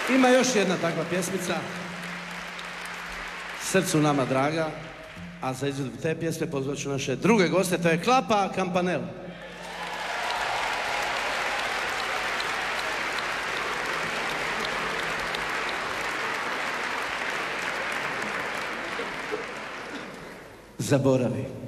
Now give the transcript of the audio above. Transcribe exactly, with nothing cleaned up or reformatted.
Ima još jedna takva pjesmica, Srcu nama draga, a za izvedbu te pjesme pozvat ću naše druge goste, to je Klapa Campanella. Zaboravi.